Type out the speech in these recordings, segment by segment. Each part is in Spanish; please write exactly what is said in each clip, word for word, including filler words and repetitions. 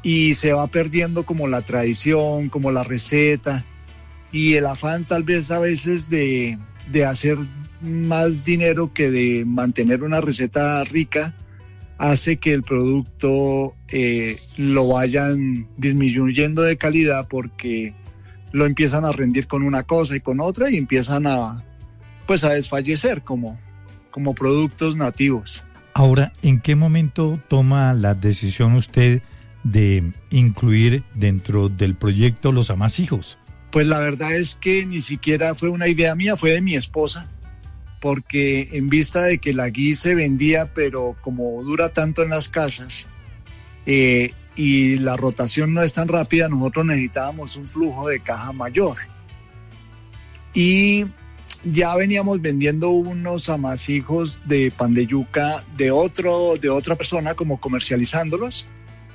y se va perdiendo como la tradición, como la receta, y el afán tal vez a veces de, de hacer más dinero que de mantener una receta rica, hace que el producto eh, lo vayan disminuyendo de calidad porque lo empiezan a rendir con una cosa y con otra y empiezan a, pues a desfallecer como, como productos nativos. Ahora, ¿en qué momento toma la decisión usted de incluir dentro del proyecto los amasijos? Pues la verdad es que ni siquiera fue una idea mía, fue de mi esposa, porque en vista de que la gui se vendía, pero como dura tanto en las casas eh, y la rotación no es tan rápida, nosotros necesitábamos un flujo de caja mayor. Y ya veníamos vendiendo unos amasijos de pan de yuca de, otro, de otra persona, como comercializándolos.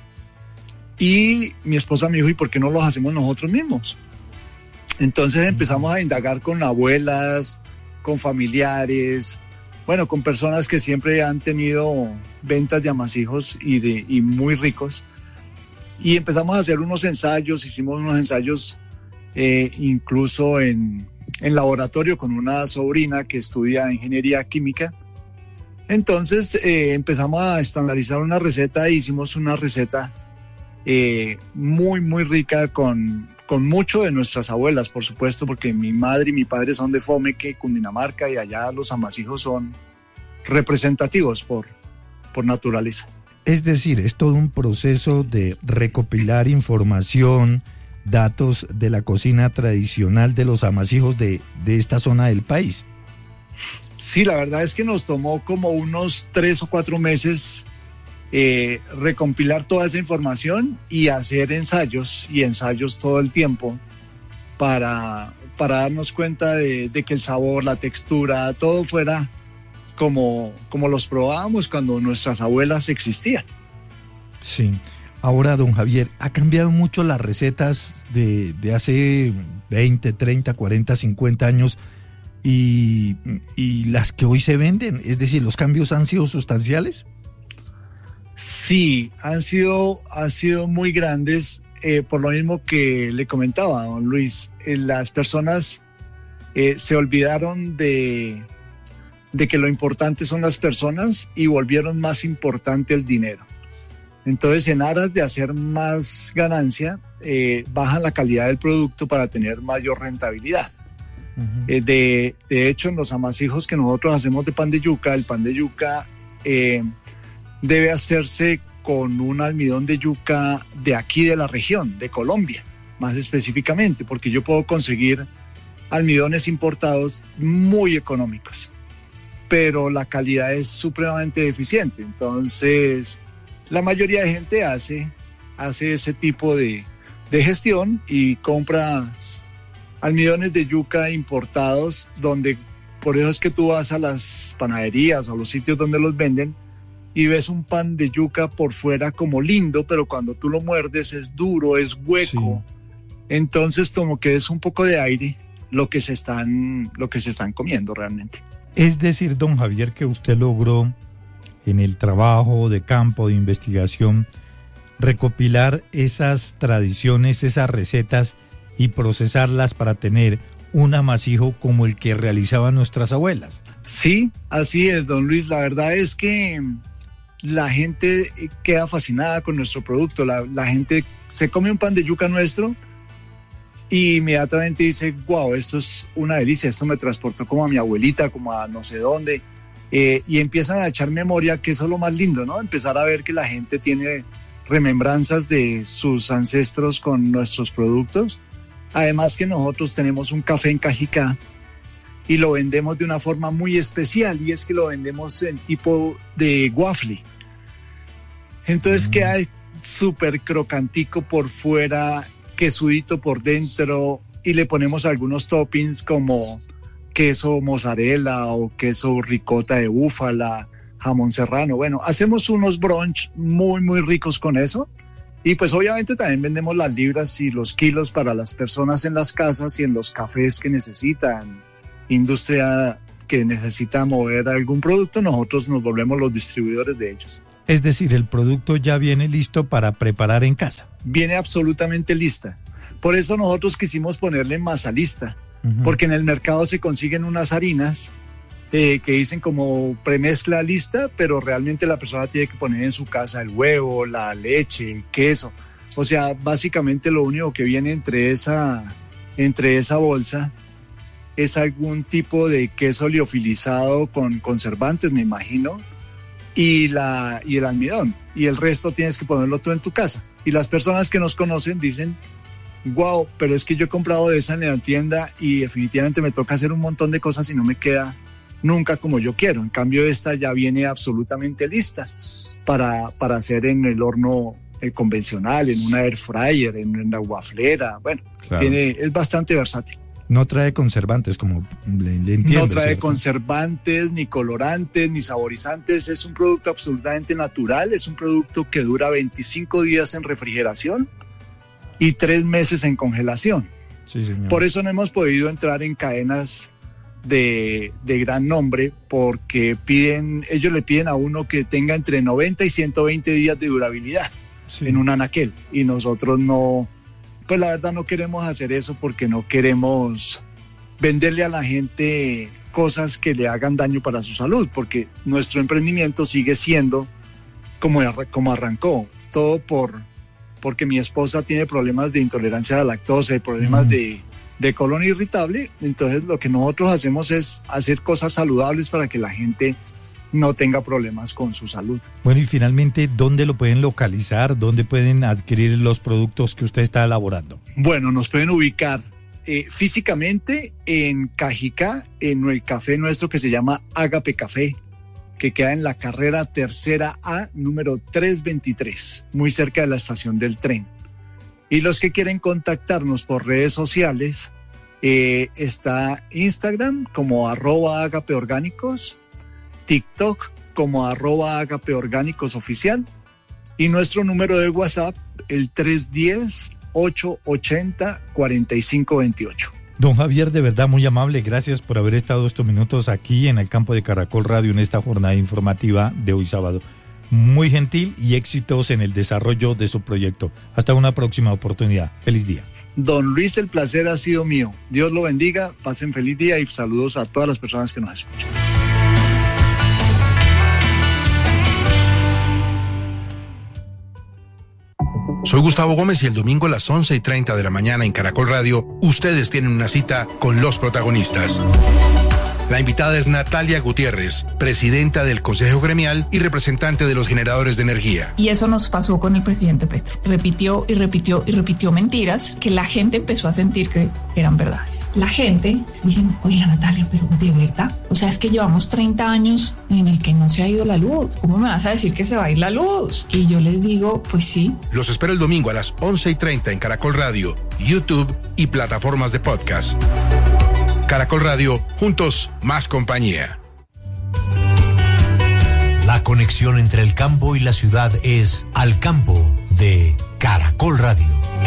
Y mi esposa me dijo, ¿y por qué no los hacemos nosotros mismos? Entonces empezamos a indagar con abuelas, con familiares, bueno, con personas que siempre han tenido ventas de amasijos y, de, y muy ricos. Y empezamos a hacer unos ensayos, hicimos unos ensayos eh, incluso en, en laboratorio con una sobrina que estudia ingeniería química. Entonces eh, empezamos a estandarizar una receta e hicimos una receta eh, muy, muy rica con... con mucho de nuestras abuelas, por supuesto, porque mi madre y mi padre son de Fomeque, Cundinamarca, y allá los amasijos son representativos por, por naturaleza. Es decir, es todo un proceso de recopilar información, datos de la cocina tradicional de los amasijos de, de esta zona del país. Sí, la verdad es que nos tomó como unos tres o cuatro meses Eh, recompilar toda esa información y hacer ensayos y ensayos todo el tiempo para, para darnos cuenta de, de que el sabor, la textura, todo fuera como, como los probábamos cuando nuestras abuelas existían. Sí. Ahora, don Javier, ¿ha cambiado mucho las recetas de, de hace veinte, treinta, cuarenta, cincuenta años y, y las que hoy se venden? Es decir, ¿los cambios han sido sustanciales? Sí, han sido, han sido muy grandes, eh, por lo mismo que le comentaba, don Luis. Eh, las personas eh, se olvidaron de, de que lo importante son las personas y volvieron más importante el dinero. Entonces, en aras de hacer más ganancia, eh, bajan la calidad del producto para tener mayor rentabilidad. Uh-huh. Eh, de, de hecho, en los amasijos que nosotros hacemos de pan de yuca, el pan de yuca... Eh, debe hacerse con un almidón de yuca de aquí de la región, de Colombia, más específicamente, porque yo puedo conseguir almidones importados muy económicos, pero la calidad es supremamente deficiente. Entonces, la mayoría de gente hace, hace ese tipo de, de gestión y compra almidones de yuca importados, donde por eso es que tú vas a las panaderías o a los sitios donde los venden y ves un pan de yuca por fuera como lindo, pero cuando tú lo muerdes es duro, es hueco. Sí. Entonces como que es un poco de aire lo que se están, lo que se están comiendo realmente. Es decir, don Javier, que usted logró en el trabajo de campo, de investigación, recopilar esas tradiciones, esas recetas y procesarlas para tener un amasijo como el que realizaban nuestras abuelas. Sí, así es, don Luis. La verdad es que la gente queda fascinada con nuestro producto. La, la gente se come un pan de yuca nuestro y inmediatamente dice, wow, esto es una delicia, esto me transportó como a mi abuelita, como a no sé dónde, eh, y empiezan a echar memoria, que eso es lo más lindo, ¿no? Empezar a ver que la gente tiene remembranzas de sus ancestros con nuestros productos. Además que nosotros tenemos un café en Cajicá y lo vendemos de una forma muy especial, y es que lo vendemos en tipo de waffle. Entonces mm. queda súper crocantico por fuera, quesudito por dentro, y le ponemos algunos toppings como queso mozzarella o queso ricota de búfala, jamón serrano. Bueno, hacemos unos brunch muy, muy ricos con eso. Y pues obviamente también vendemos las libras y los kilos para las personas en las casas y en los cafés que necesitan, industria que necesita mover algún producto, nosotros nos volvemos los distribuidores de ellos. Es decir, el producto ya viene listo para preparar en casa. Viene absolutamente lista. Por eso nosotros quisimos ponerle masa lista, uh-huh. porque en el mercado se consiguen unas harinas eh, que dicen como premezcla lista, pero realmente la persona tiene que poner en su casa el huevo, la leche, el queso. O sea, básicamente lo único que viene entre esa, entre esa bolsa es algún tipo de queso liofilizado con conservantes, me imagino, y, la, y el almidón. Y el resto tienes que ponerlo tú en tu casa. Y las personas que nos conocen dicen, wow, pero es que yo he comprado de esa en la tienda y definitivamente me toca hacer un montón de cosas y no me queda nunca como yo quiero. En cambio, esta ya viene absolutamente lista para, para hacer en el horno eh, convencional, en una air fryer, en una waflera. Bueno, claro. tiene, es bastante versátil. No trae conservantes, como le, le entiendo. No trae ¿cierto? conservantes, ni colorantes, ni saborizantes. Es un producto absolutamente natural. Es un producto que dura veinticinco días en refrigeración y tres meses en congelación. Sí, señor. Por eso no hemos podido entrar en cadenas de, de gran nombre, porque piden, ellos le piden a uno que tenga entre noventa y ciento veinte días de durabilidad sí. en un anaquel. Y nosotros no... Pues la verdad no queremos hacer eso porque no queremos venderle a la gente cosas que le hagan daño para su salud, porque nuestro emprendimiento sigue siendo como, como arrancó, todo por porque mi esposa tiene problemas de intolerancia a la lactosa y problemas mm. de, de colon irritable. Entonces lo que nosotros hacemos es hacer cosas saludables para que la gente no tenga problemas con su salud. Bueno, y finalmente, ¿dónde lo pueden localizar? ¿Dónde pueden adquirir los productos que usted está elaborando? Bueno, nos pueden ubicar eh, físicamente en Cajicá, en el café nuestro que se llama Ágape Café, que queda en la carrera tercera A, número trescientos veintitrés, muy cerca de la estación del tren. Y los que quieren contactarnos por redes sociales, eh, está Instagram como arroba Ágape Orgánicos, TikTok como arroba Ágape Orgánicos Oficial y nuestro número de WhatsApp, el tres uno cero, ocho ocho cero, cuatro cinco dos ocho. Don Javier, de verdad muy amable, gracias por haber estado estos minutos aquí en el campo de Caracol Radio en esta jornada informativa de hoy sábado. Muy gentil y éxitos en el desarrollo de su proyecto. Hasta una próxima oportunidad. Feliz día. Don Luis, el placer ha sido mío. Dios lo bendiga, pasen feliz día y saludos a todas las personas que nos escuchan. Soy Gustavo Gómez y el domingo a las once y treinta de la mañana en Caracol Radio, ustedes tienen una cita con los protagonistas. La invitada es Natalia Gutiérrez, presidenta del Consejo Gremial y representante de los generadores de energía. Y eso nos pasó con el presidente Petro. Repitió y repitió y repitió mentiras que la gente empezó a sentir que eran verdades. La gente dice, oiga Natalia, pero ¿de verdad? O sea, es que llevamos treinta años en el que no se ha ido la luz. ¿Cómo me vas a decir que se va a ir la luz? Y yo les digo, pues sí. Los espero el domingo a las once y treinta en Caracol Radio, YouTube y plataformas de podcast. Caracol Radio, juntos, más compañía. La conexión entre el campo y la ciudad es Al Campo de Caracol Radio.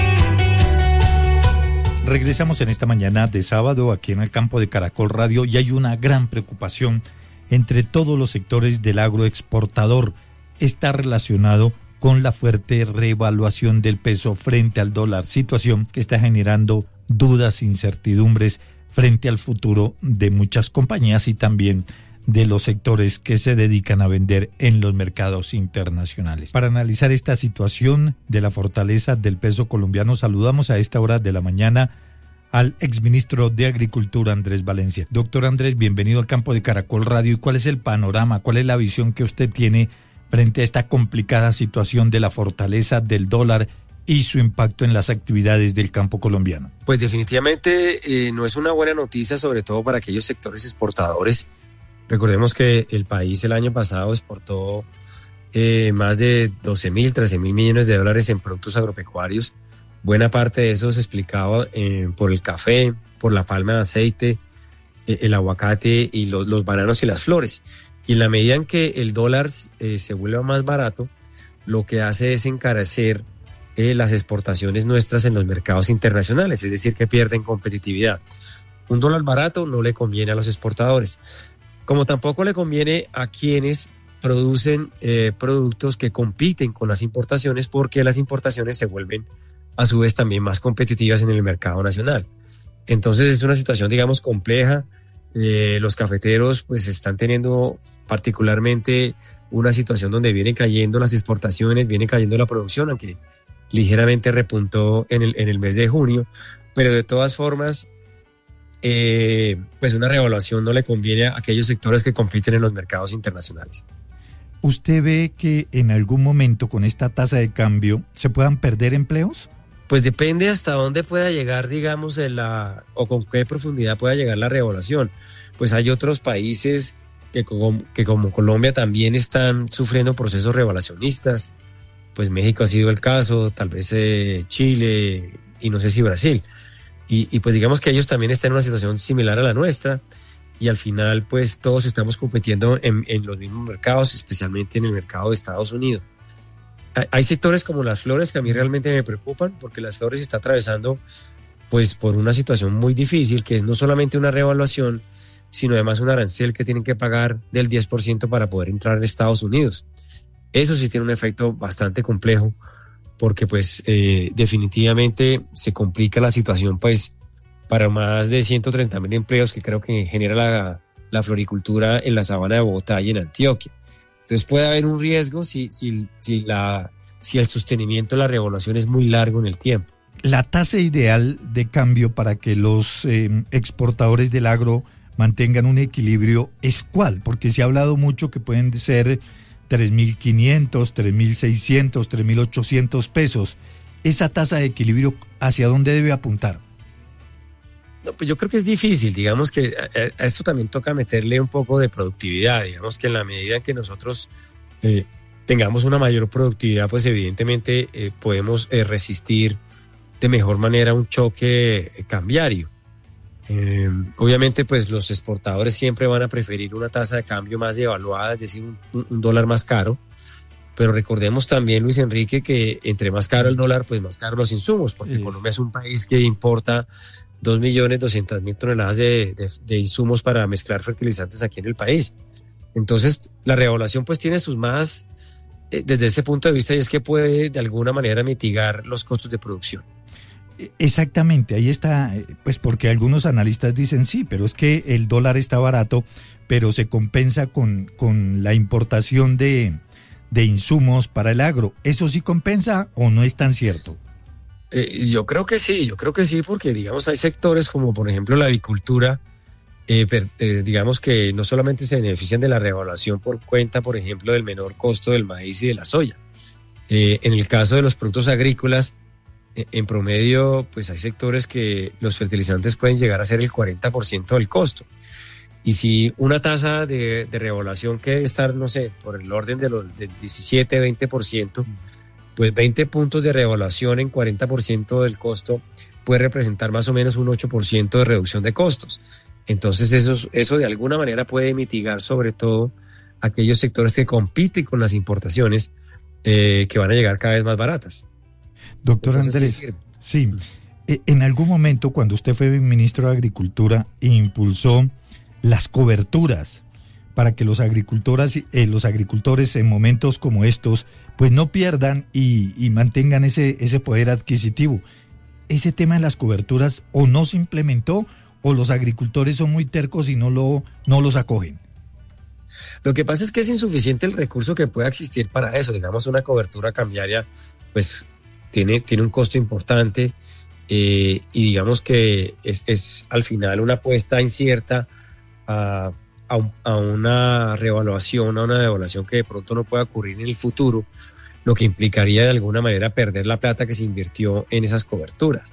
Regresamos en esta mañana de sábado aquí en el campo de Caracol Radio y hay una gran preocupación entre todos los sectores del agroexportador. Está relacionado con la fuerte revaluación del peso frente al dólar, situación que está generando dudas, incertidumbres frente al futuro de muchas compañías y también de los sectores que se dedican a vender en los mercados internacionales. Para analizar esta situación de la fortaleza del peso colombiano, saludamos a esta hora de la mañana al exministro de Agricultura, Andrés Valencia. Doctor Andrés, bienvenido al campo de Caracol Radio. ¿Y cuál es el panorama, cuál es la visión que usted tiene frente a esta complicada situación de la fortaleza del dólar y su impacto en las actividades del campo colombiano? Pues definitivamente eh, no es una buena noticia, sobre todo para aquellos sectores exportadores. Recordemos que el país el año pasado exportó eh, más de doce mil, trece mil millones de dólares en productos agropecuarios. Buena parte de eso se explicaba eh, por el café, por la palma de aceite, eh, el aguacate y lo, los bananos y las flores. Y en la medida en que el dólar eh, se vuelva más barato, lo que hace es encarecer Eh, las exportaciones nuestras en los mercados internacionales, es decir, que pierden competitividad. Un dólar barato no le conviene a los exportadores, como tampoco le conviene a quienes producen eh, productos que compiten con las importaciones, porque las importaciones se vuelven a su vez también más competitivas en el mercado nacional. Entonces es una situación, digamos, compleja. Eh, los cafeteros pues están teniendo particularmente una situación donde vienen cayendo las exportaciones, viene cayendo la producción, aunque ligeramente repuntó en el, en el mes de junio, pero de todas formas eh, pues una revaluación no le conviene a aquellos sectores que compiten en los mercados internacionales. ¿Usted ve que en algún momento con esta tasa de cambio se puedan perder empleos? Pues depende hasta dónde pueda llegar, digamos, en la, o con qué profundidad pueda llegar la revaluación. Pues hay otros países que como, que como Colombia también están sufriendo procesos revaluacionistas. Pues México ha sido el caso, tal vez eh, Chile y no sé si Brasil. Y, y pues digamos que ellos también están en una situación similar a la nuestra, y al final pues todos estamos compitiendo en, en los mismos mercados, especialmente en el mercado de Estados Unidos. Hay sectores como las flores que a mí realmente me preocupan, porque las flores está atravesando pues por una situación muy difícil, que es no solamente una revaluación, sino además un arancel que tienen que pagar del diez por ciento para poder entrar en Estados Unidos. Eso sí tiene un efecto bastante complejo, porque pues eh, definitivamente se complica la situación pues para más de ciento treinta mil empleos que creo que genera la, la floricultura en la sabana de Bogotá y en Antioquia. Entonces puede haber un riesgo si, si, si, la, si el sostenimiento de la revaluación es muy largo en el tiempo. La tasa ideal de cambio para que los eh, exportadores del agro mantengan un equilibrio es ¿cuál? Porque se ha hablado mucho que pueden ser tres mil quinientos, tres mil seiscientos, tres mil ochocientos pesos. ¿Esa tasa de equilibrio hacia dónde debe apuntar? No, pues yo creo que es difícil, digamos que a, a esto también toca meterle un poco de productividad, digamos que en la medida en que nosotros eh, tengamos una mayor productividad, pues evidentemente eh, podemos eh, resistir de mejor manera un choque cambiario. Eh, obviamente pues los exportadores siempre van a preferir una tasa de cambio más devaluada, es decir, un, un dólar más caro, pero recordemos también, Luis Enrique, que entre más caro el dólar, pues más caro los insumos, porque sí. Colombia es un país que importa dos millones doscientas mil toneladas de, de, de insumos para mezclar fertilizantes aquí en el país. Entonces, la revaluación pues tiene sus más, eh, desde ese punto de vista, y es que puede de alguna manera mitigar los costos de producción. Exactamente, ahí está, pues porque algunos analistas dicen sí, pero es que el dólar está barato, pero se compensa con, con la importación de, de insumos para el agro. ¿Eso sí compensa o no es tan cierto? Eh, yo creo que sí, yo creo que sí, porque digamos hay sectores como por ejemplo la avicultura, eh, per, eh, digamos que no solamente se benefician de la revaluación por cuenta, por ejemplo, del menor costo del maíz y de la soya. Eh, en el caso de los productos agrícolas, eh, en promedio, pues hay sectores que los fertilizantes pueden llegar a ser el cuarenta por ciento del costo. Y si una tasa de, de revaluación que debe estar, no sé, por el orden de los, del diecisiete, veinte por ciento, pues veinte puntos de revaluación en cuarenta por ciento del costo puede representar más o menos un ocho por ciento de reducción de costos. Entonces eso, eso de alguna manera puede mitigar sobre todo aquellos sectores que compiten con las importaciones eh, que van a llegar cada vez más baratas. Doctor Andrés, sí, sí, en algún momento cuando usted fue ministro de Agricultura impulsó las coberturas para que los agricultores, eh, los agricultores en momentos como estos pues no pierdan y, y mantengan ese, ese poder adquisitivo. Ese tema de las coberturas o no se implementó o los agricultores son muy tercos y no, lo, no los acogen. Lo que pasa es que es insuficiente el recurso que pueda existir para eso. Digamos, una cobertura cambiaria pues tiene, tiene un costo importante eh, y digamos que es, es al final una apuesta incierta a, a, un, a una revaluación, a una devaluación que de pronto no pueda ocurrir en el futuro, lo que implicaría de alguna manera perder la plata que se invirtió en esas coberturas.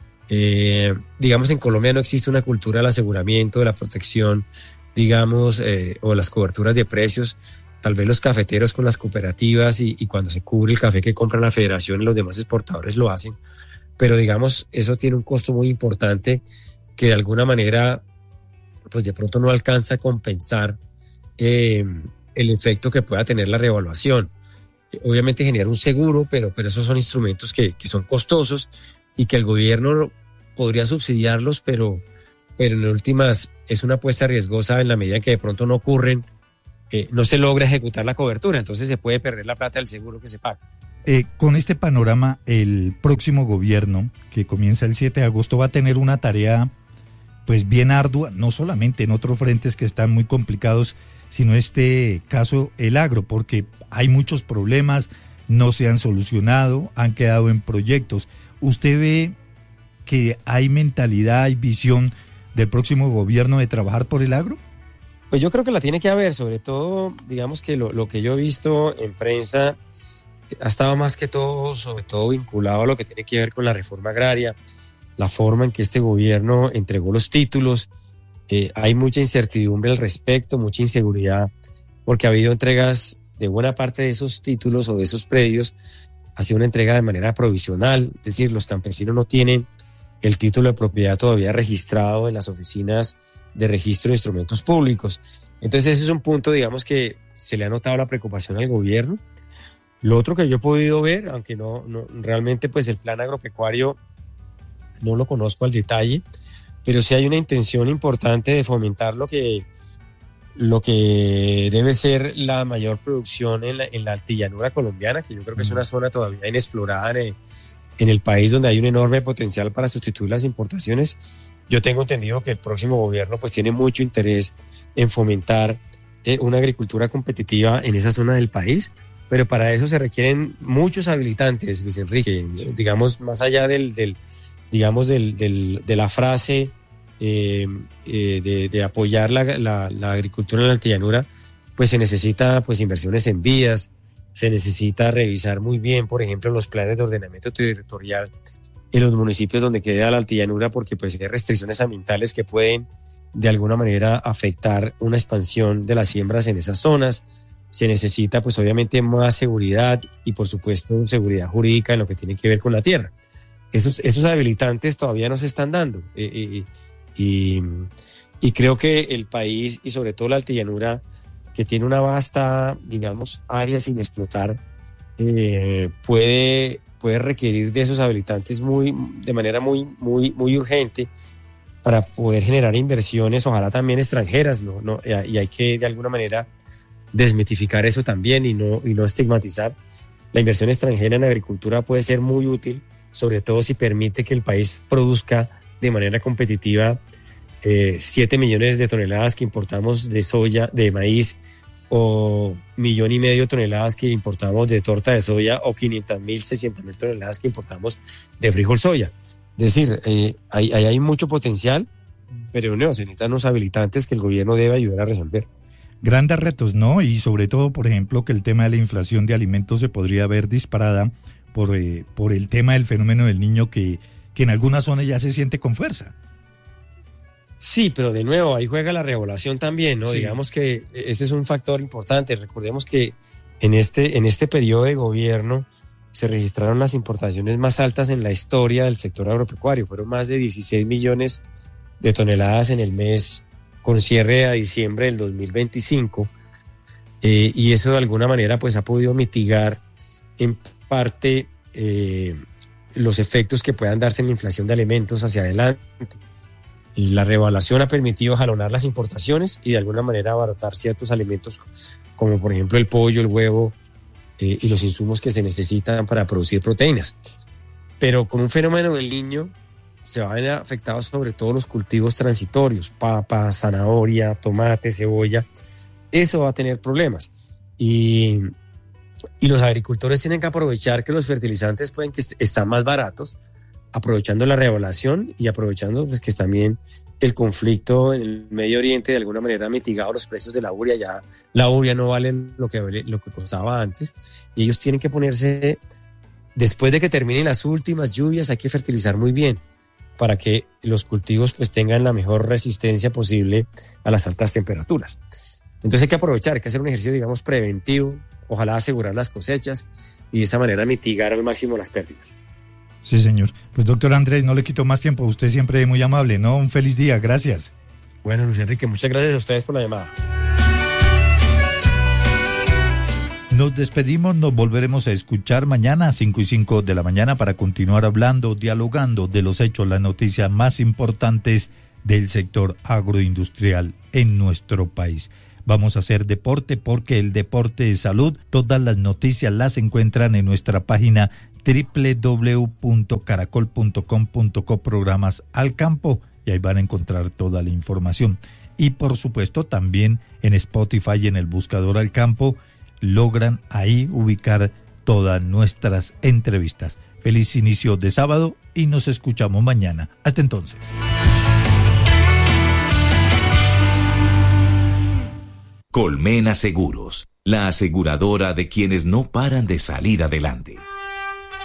Eh, digamos, en Colombia no existe una cultura del aseguramiento, de la protección, digamos, eh, o las coberturas de precios. Tal vez los cafeteros con las cooperativas y, y cuando se cubre el café que compran la federación y los demás exportadores lo hacen, pero digamos, eso tiene un costo muy importante que de alguna manera, pues de pronto no alcanza a compensar eh, el efecto que pueda tener la revaluación. Obviamente genera un seguro, pero, pero esos son instrumentos que, que son costosos y que el gobierno podría subsidiarlos, pero, pero en últimas es una apuesta riesgosa en la medida en que de pronto no ocurren eh, no se logra ejecutar la cobertura, entonces se puede perder la plata del seguro que se paga. Eh, con este panorama, el próximo gobierno, que comienza el siete de agosto, va a tener una tarea pues bien ardua, no solamente en otros frentes que están muy complicados, sino este caso, el agro, porque hay muchos problemas, no se han solucionado, han quedado en proyectos. ¿Usted ve que hay mentalidad, hay visión del próximo gobierno de trabajar por el agro? Pues yo creo que la tiene que haber, sobre todo, digamos que lo, lo que yo he visto en prensa ha estado más que todo, sobre todo vinculado a lo que tiene que ver con la reforma agraria, la forma en que este gobierno entregó los títulos. Eh, hay mucha incertidumbre al respecto, mucha inseguridad, porque ha habido entregas de buena parte de esos títulos o de esos predios, ha sido una entrega de manera provisional, es decir, los campesinos no tienen el título de propiedad todavía registrado en las oficinas de registro de instrumentos públicos. Entonces ese es un punto, digamos, que se le ha notado la preocupación al gobierno. Lo otro que yo he podido ver, aunque no, no realmente pues el plan agropecuario no lo conozco al detalle, pero sí hay una intención importante de fomentar lo que, lo que debe ser la mayor producción en la, en la altillanura colombiana, que yo creo que es una zona todavía inexplorada en el, en el país, donde hay un enorme potencial para sustituir las importaciones. Yo tengo entendido que el próximo gobierno pues tiene mucho interés en fomentar eh, una agricultura competitiva en esa zona del país, pero para eso se requieren muchos habilitantes, Luis Enrique, digamos, más allá del, del digamos, del, del, de la frase eh, eh, de, de apoyar la, la, la agricultura en la altillanura, pues se necesita pues inversiones en vías, se necesita revisar muy bien, por ejemplo, los planes de ordenamiento territorial en los municipios donde queda la altillanura, porque pues hay restricciones ambientales que pueden de alguna manera afectar una expansión de las siembras en esas zonas. Se necesita pues obviamente más seguridad y por supuesto seguridad jurídica en lo que tiene que ver con la tierra. Esos, esos habilitantes todavía no se están dando eh, eh, y, y creo que el país y sobre todo la altillanura, que tiene una vasta, digamos, área sin explotar, eh, puede, puede requerir de esos habilitantes muy, de manera muy, muy, muy urgente para poder generar inversiones, ojalá también extranjeras, ¿no? No, y hay que de alguna manera desmitificar eso también y no, y no estigmatizar. La inversión extranjera en agricultura puede ser muy útil, sobre todo si permite que el país produzca de manera competitiva eh, siete millones de toneladas que importamos de soya, de maíz, o millón y medio de toneladas que importamos de torta de soya, o quinientas mil, seiscientas mil toneladas que importamos de frijol soya. Es decir, eh, ahí, ahí hay mucho potencial, pero no, se necesitan unos habilitantes que el gobierno debe ayudar a resolver. Grandes retos, ¿no? Y sobre todo, por ejemplo, que el tema de la inflación de alimentos se podría ver disparada por, eh, por el tema del fenómeno del niño que, que en algunas zonas ya se siente con fuerza. Sí, pero de nuevo, ahí juega la regulación también, ¿no? Sí. Digamos que ese es un factor importante. Recordemos que en este, en este periodo de gobierno se registraron las importaciones más altas en la historia del sector agropecuario. Fueron más de dieciséis millones de toneladas en el mes con cierre a diciembre del dos mil veinticinco, eh, y eso de alguna manera pues ha podido mitigar en parte eh, los efectos que puedan darse en la inflación de alimentos hacia adelante. Y la revaluación ha permitido jalonar las importaciones y de alguna manera abaratar ciertos alimentos como por ejemplo el pollo, el huevo eh, y los insumos que se necesitan para producir proteínas. Pero con un fenómeno del Niño se van a ver afectados sobre todo los cultivos transitorios, papa, zanahoria, tomate, cebolla. Eso va a tener problemas. Y, y los agricultores tienen que aprovechar que los fertilizantes pueden que est- están más baratos, aprovechando la revaluación y aprovechando pues, que también el conflicto en el Medio Oriente de alguna manera ha mitigado los precios de la urea. Ya la urea no vale lo que, lo que costaba antes y ellos tienen que ponerse, después de que terminen las últimas lluvias, hay que fertilizar muy bien para que los cultivos pues tengan la mejor resistencia posible a las altas temperaturas. Entonces hay que aprovechar, hay que hacer un ejercicio, digamos, preventivo, ojalá asegurar las cosechas y de esa manera mitigar al máximo las pérdidas. Sí, señor. Pues doctor Andrés, no le quito más tiempo, usted siempre muy amable, ¿no? Un feliz día, gracias. Bueno, Luis Enrique, muchas gracias a ustedes por la llamada. Nos despedimos, nos volveremos a escuchar mañana a cinco y cinco de la mañana para continuar hablando, dialogando de los hechos, las noticias más importantes del sector agroindustrial en nuestro país. vamos a hacer deporte porque el deporte es salud. Todas las noticias las encuentran en nuestra página doble u doble u doble u punto caracol punto com punto co programas al campo y ahí van a encontrar toda la información. Y por supuesto también en Spotify y en el buscador al campo logran ahí ubicar todas nuestras entrevistas. Feliz inicio de sábado y nos escuchamos mañana. Hasta entonces. Colmena Seguros, la aseguradora de quienes no paran de salir adelante.